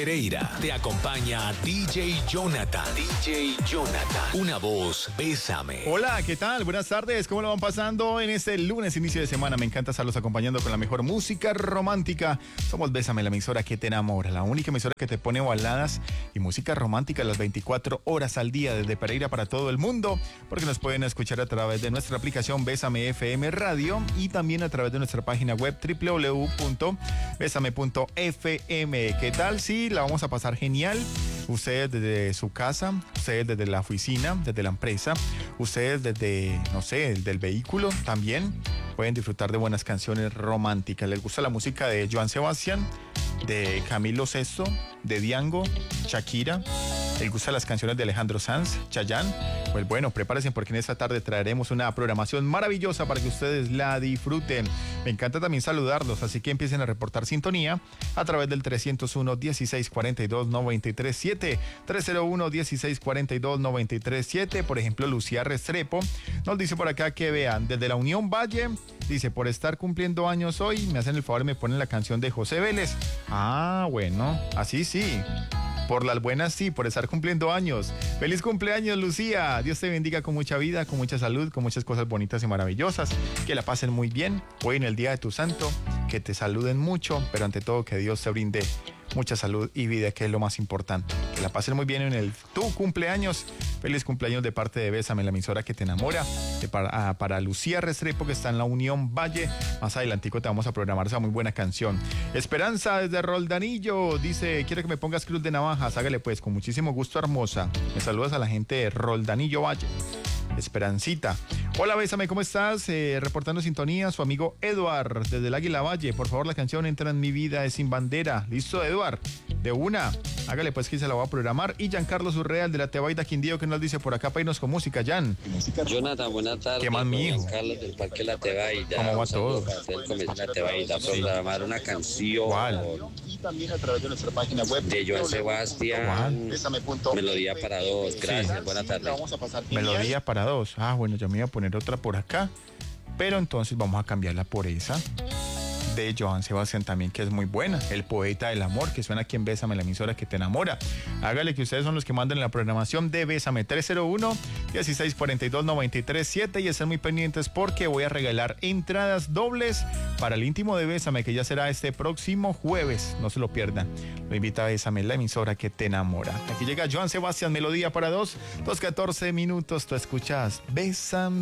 Pereira. Te acompaña DJ Jonathan. DJ Jonathan. Una voz, bésame. Hola, ¿qué tal? Buenas tardes. ¿Cómo lo van pasando en este lunes, inicio de semana? Me encanta estarlos acompañando con la mejor música romántica. Somos Bésame, la emisora que te enamora. La única emisora que te pone baladas y música romántica las 24 horas al día desde Pereira para todo el mundo. Porque nos pueden escuchar a través de nuestra aplicación Bésame FM Radio y también a través de nuestra página web www.besame.fm. ¿Qué tal? Sí, la vamos a pasar genial. Ustedes desde su casa, ustedes desde la oficina, desde la empresa, ustedes desde, no sé, del vehículo también pueden disfrutar de buenas canciones románticas. ¿Les gusta la música de Joan Sebastián, de Camilo Sesto, de Diango, Shakira? ¿Les gustan las canciones de Alejandro Sanz, Chayanne? Pues bueno, prepárense porque en esta tarde traeremos una programación maravillosa para que ustedes la disfruten. Me encanta también saludarlos, así que empiecen a reportar sintonía a través del 301-1642-937, 301-1642-937. Por ejemplo, Lucía Restrepo nos dice por acá que vean, desde la Unión Valle, dice, por estar cumpliendo años hoy, me hacen el favor y me ponen la canción de José Vélez. Ah, bueno, así sí. Por las buenas, sí, por estar cumpliendo años. ¡Feliz cumpleaños, Lucía! Dios te bendiga con mucha vida, con mucha salud, con muchas cosas bonitas y maravillosas. Que la pasen muy bien hoy en el día de tu santo. Que te saluden mucho, pero ante todo que Dios te brinde mucha salud y vida, que es lo más importante. Que la pasen muy bien en tu cumpleaños. Feliz cumpleaños de parte de Bésame, la emisora que te enamora. Para Lucía Restrepo, que está en la Unión Valle. Más adelantico te vamos a programar esa muy buena canción. Esperanza desde Roldanillo dice, quiero que me pongas Cruz de Navajas. Hágale pues, con muchísimo gusto, hermosa. Me saludas a la gente de Roldanillo Valle. Esperancita. Hola, Bésame, ¿cómo estás? Reportando sintonía, su amigo Eduard desde el Águila Valle. Por favor, la canción Entra en mi vida es Sin Bandera. ¿Listo, Eduard? De una. Hágale pues que se la voy a programar. Y Giancarlo Surreal de la Tebaida Quindío, que nos dice por acá, peinos con música, Jan. Jonathan, buenas tardes. ¿Qué más, mijo? Giancarlo del Parque La Tebaida. ¿Cómo va todo? El comienzo de La Tebaida, programar una canción. ¿Cuál? Y también a través de nuestra página web De Joan Sebastián. Melodía para dos. Gracias, Sí. buenas tardes. Melodía para dos. Ah, bueno, yo me iba a poner otra por acá. Pero entonces vamos a cambiarla por esa. De Joan Sebastián también, que es muy buena. El poeta del amor, que suena aquí en Bésame, la emisora que te enamora. Hágale que ustedes son los que mandan en la programación de Bésame. 301-1642-937. Y estén muy pendientes porque voy a regalar entradas dobles para el íntimo de Bésame, que ya será este próximo jueves. No se lo pierdan. Lo invita a Bésame, la emisora que te enamora. Aquí llega Joan Sebastián, melodía para dos. 2:14 minutos. Tú escuchas Bésame.